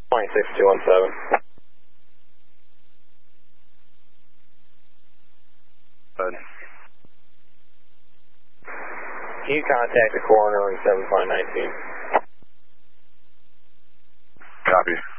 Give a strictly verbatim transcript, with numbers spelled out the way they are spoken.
twenty-six two one seven. Good. Can you contact the coroner on seven five nineteen? Copy.